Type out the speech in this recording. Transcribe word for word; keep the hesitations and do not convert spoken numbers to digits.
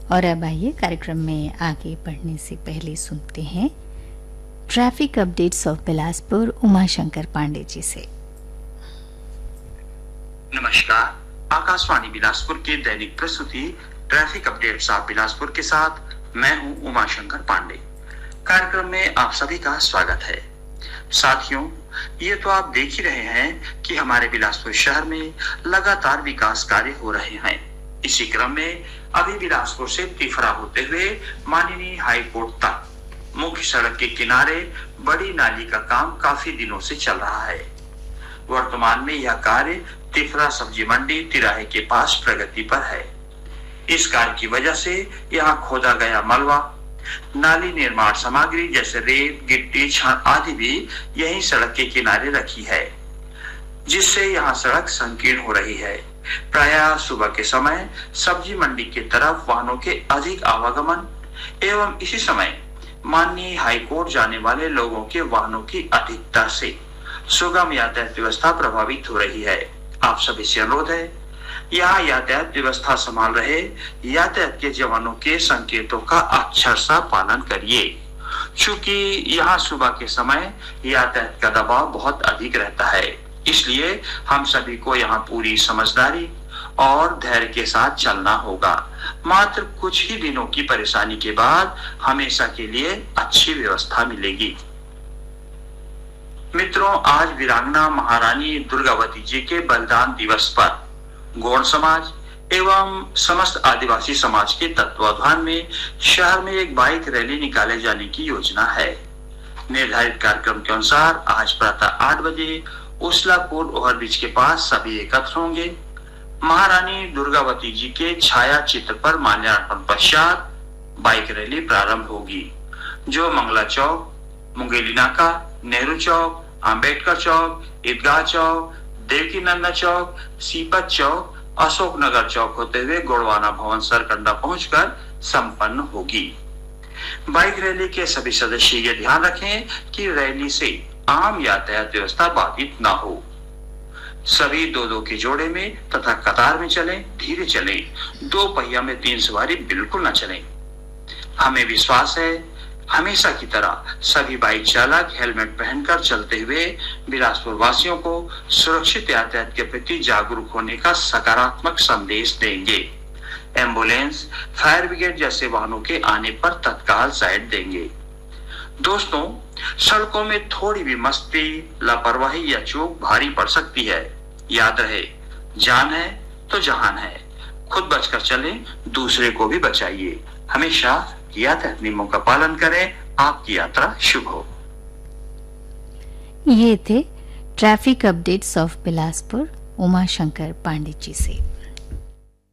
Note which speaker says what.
Speaker 1: और अब आइए कार्यक्रम में आगे बढ़ने से पहले सुनते हैं traffic updates of Bilaspur Umashankar Pandey ji से।
Speaker 2: नमस्कार, आकाशवाणी बिलासपुर की दैनिक प्रस्तुति ट्रैफिक अपडेट्स ऑफ बिलासपुर के साथ मैं हूं उमाशंकर पांडे। कार्यक्रम में आप सभी का स्वागत है। साथियों, ये तो आप देख ही रहे हैं कि हमारे बिलासपुर शहर में लगातार विकास कार्य हो रहे हैं। इसी क्रम में अभी बिलासपुर से तिफरा होते हुए माननीय हाई कोर्ट तक मुख्य सड़क के किनारे बड़ी नाली का काम काफी दिनों से चल रहा है। वर्तमान में यह कार्य तिफरा सब्जी मंडी तिराहे के पास प्रगति पर है। इस कार्य की वजह से यहाँ खोदा गया मलबा, नाली निर्माण सामग्री जैसे रेत, गिट्टी, छड़ आदि भी यही सड़क के किनारे रखी है, जिससे यहाँ सड़क संकीर्ण हो रही है। प्रायः सुबह के समय सब्जी मंडी की तरफ वाहनों के अधिक आवागमन एवं इसी समय माननीय हाई कोर्ट जाने वाले लोगों के वाहनों की अधिकता से सुगम यातायात व्यवस्था प्रभावित हो रही है। आप सभी से अनुरोध है, यहाँ यातायात व्यवस्था संभाल रहे यातायात के जवानों के संकेतों का अक्षरशः पालन करिए, क्योंकि यहाँ सुबह के समय यातायात का दबाव बहुत अधिक रहता है। इसलिए हम सभी को यहाँ पूरी समझदारी और धैर्य के साथ चलना होगा। मात्र कुछ ही दिनों की परेशानी के बाद हमेशा के लिए अच्छी व्यवस्था मिलेगी। मित्रों, आज वीरांगना महारानी दुर्गावती जी के बलिदान दिवस पर गौड़ समाज एवं समस्त आदिवासी समाज के तत्वावधान में शहर में एक बाइक रैली निकाले जाने की योजना है। निर्धारित कार्यक्रम के अनुसार आज प्रातः आठ बजे उसलापुर ओवरब्रिज के पास सभी एकत्र होंगे। महारानी दुर्गावती जी के छाया चित्र पर माल्यार्पण पश्चात बाइक रैली प्रारंभ होगी, जो मंगला चौक, मुंगेली नाका, नेहरू चौक, अंबेडकर चौक, ईदगाह चौक, देवकी नंदा चौक, सीपत चौक, अशोकनगर चौक होते हुए गोड़वाना भवन सरकंडा पहुंचकर संपन्न होगी। बाइक रैली के सभी सदस्य ये ध्यान रखें कि रैली से आम यातायात व्यवस्था बाधित न हो। सभी दो दो के जोड़े में तथा कतार में चलें, धीरे चलें। दो पहिया में तीन सवारी बिल्कुल न चलें। हमें विश्वास है हमेशा की तरह सभी बाइक चालक हेलमेट पहनकर चलते हुए बिलासपुर वासियों को सुरक्षित यातायात के प्रति जागरूक होने का सकारात्मक संदेश देंगे। एम्बुलेंस, फायर ब्रिगेड जैसे वाहनों के आने पर तत्काल साइड देंगे। दोस्तों, सड़कों में थोड़ी भी मस्ती, लापरवाही या चूक भारी पड़ सकती है। याद रहे, जान है तो जहान है। खुद बचकर चलें, दूसरे को भी बचाइए। हमेशा यातायात नियमों का पालन करें। आपकी यात्रा शुभ हो।
Speaker 1: ये थे traffic updates of Bilaspur Umashankar Pandey ji से।